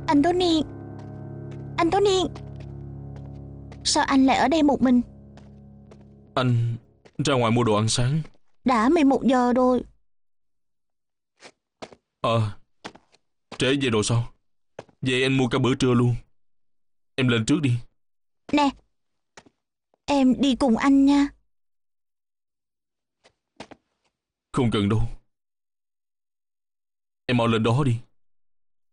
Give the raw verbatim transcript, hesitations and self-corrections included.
Anh Tony, anh Tony, sao anh lại ở đây một mình? Anh ra ngoài mua đồ ăn sáng. Đã mười một giờ rồi. Ờ, trễ vậy đồ sao? Vậy anh mua cả bữa trưa luôn. Em lên trước đi. Nè, em đi cùng anh nha. Không cần đâu. Em mau lên đó đi.